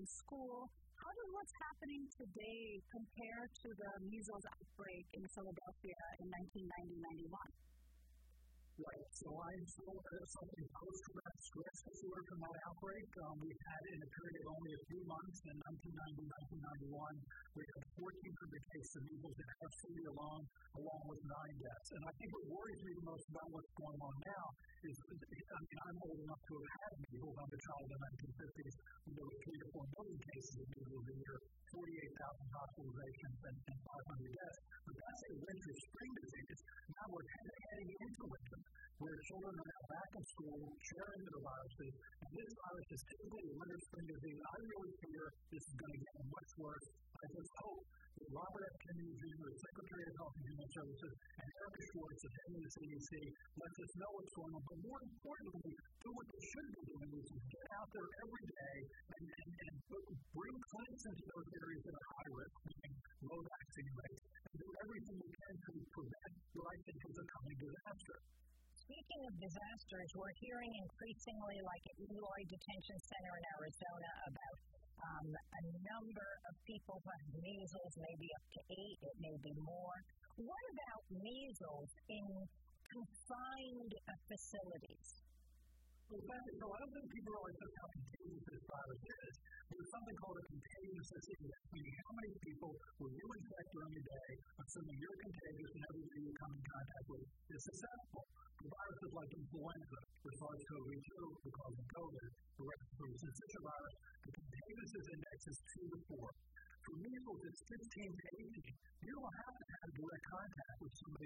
school. How does what's happening today compare to the measles outbreak in Philadelphia in 1990-91? Right. So I'm still something post-traumatic stress disorder from that outbreak. We had in a period of only a few months in 1990-1991, we had 1,400 cases of measles in our city along with 9 deaths. And I think what worries me the most about what's going on now is, I'm old enough to have had measles. I'm a child of the 1950s when there were 3 to 4 million cases of measles a year, 48,000 hospitalizations, and 500 deaths. But that's a winter-spring disease. Now we're heading into winter, where children are now back in school, sharing the viruses, and this virus is typically a winter-spring disease. I really fear this is going to get much worse. I just hope that Robert F. Kennedy Jr., the Secretary of Health and Human Services, and Erica Schwartz, the head of the CDC, lets us know what's going on. But more importantly, do what they should be doing, which is get out there every day and bring clinics into those areas that are high risk, meaning low vaccine rates, and do everything we can to prevent what I think is a coming disaster. Speaking of disasters, we're hearing increasingly, like at Eloy Detention Center in Arizona, about a number of people who have measles, maybe up to 8, it may be more. What about measles in confined facilities? Well, I don't think people realize just how contagious this virus is. There's something called a contagious index, meaning how many people will you infect during a day, assuming you're contagious and everybody you come in contact with is susceptible. The virus is like influenza, the SARS-CoV-2, the cause of COVID, the respiratory syncytial virus. The contagious index is 2 to 4. For measles, it's 15 to 18. You don't have to have direct contact with somebody